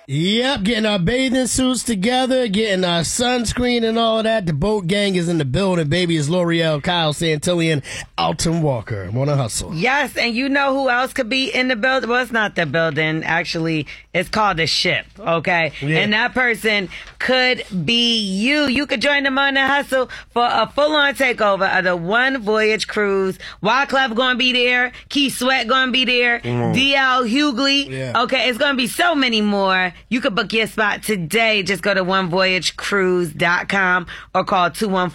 Yep, getting our bathing suits together, getting our sunscreen and all of that. The boat gang is in the building, baby. It's L'Oreal, Kyle Santillan, Alton Walker. Wanna hustle? Yes, and you know who else could be in the building? Well, it's not the building. Actually, it's called the ship, okay? Yeah. And that person could be you. You could join them on the hustle for a full-on takeover of the One Voyage Cruise. Wyclef gonna be there. Keith Sweat gonna be there. D.L. Hughley. Yeah. Okay, it's gonna be so many more. You could book your spot today. Just go to onevoyagecruise.com or call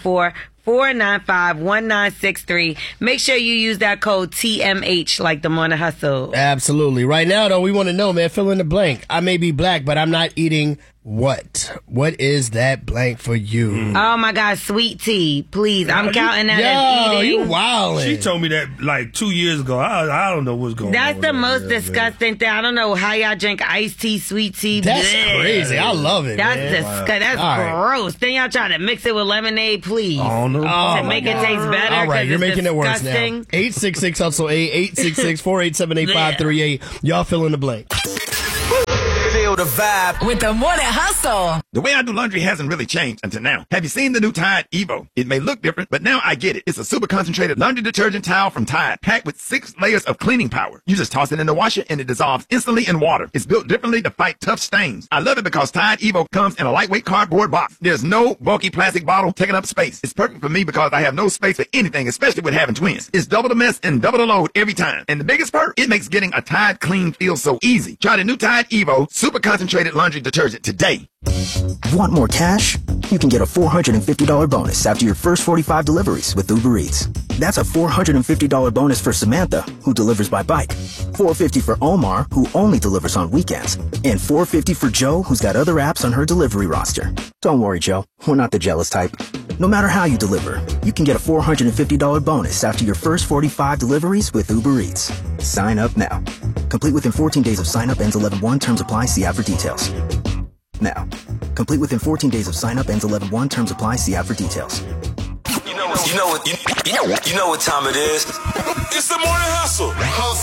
214-495-1963. Make sure you use that code TMH like the Morning Hustle. Absolutely. Right now, though, we want to know, man, fill in the blank. I may be black, but I'm not eating what? What is that blank for you? Oh, my God, sweet tea. Please, I'm counting that as eating. You wildin'. She told me that like 2 years ago. I don't know what's going on. That's the most disgusting thing. I don't know how y'all drink iced tea, sweet tea. That's crazy. I love it, That's man. disgusting. That's gross. Then y'all try to mix it with lemonade, please. Oh, no. To make it taste better. All right, you're making disgusting. it worse now. 866-HUSTLE-A, 866-487-8538. Y'all fill in the blank. Feel the vibe with the Morning Hustle. The way I do laundry hasn't really changed until now. Have you seen the new Tide Evo? It may look different, but now I get it. It's a super concentrated laundry detergent towel from Tide, packed with 6 layers of cleaning power. You just toss it in the washer and it dissolves instantly in water. It's built differently to fight tough stains. I love it because Tide Evo comes in a lightweight cardboard box. There's no bulky plastic bottle taking up space. It's perfect for me because I have no space for anything, especially with having twins. It's double the mess and double the load every time. And the biggest perk, it makes getting a Tide clean feel so easy. Try the new Tide Evo super concentrated laundry detergent today. Want more cash? You can get a $450 bonus after your first 45 deliveries with Uber Eats. That's a $450 bonus for Samantha, who delivers by bike, $450 for Omar, who only delivers on weekends, and $450 for Joe, who's got other apps on her delivery roster. Don't worry, Joe. We're not the jealous type. No matter how you deliver, you can get a $450 bonus after your first 45 deliveries with Uber Eats. Sign up now. Complete within 14 days of sign up, ends 11/1. Terms apply. See app for details. Now, complete within 14 days of sign up, ends 11/1. Terms apply. See app for details. You know what time it is. It's the Morning Hustle.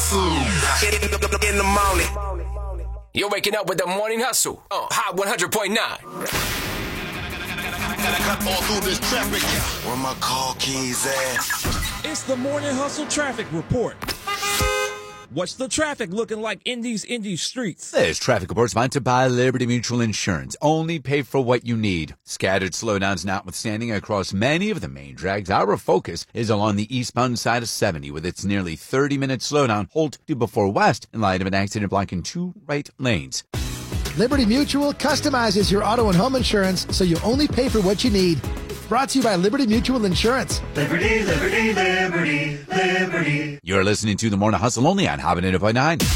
In the morning. You're waking up with the Morning Hustle. Hot 100.9. All through this traffic. Where my car keys at? It's the Morning Hustle traffic report. What's the traffic looking like in these streets? This traffic report sponsored by Liberty Mutual Insurance. Only pay for what you need. Scattered slowdowns notwithstanding across many of the main drags. Our focus is along the eastbound side of 70 with its nearly 30-minute slowdown. Halt to before west in light of an accident blocking 2 right lanes. Liberty Mutual customizes your auto and home insurance so you only pay for what you need. Brought to you by Liberty Mutual Insurance. Liberty, liberty, liberty, liberty. You're listening to The Morning Hustle only on Hot 100.9.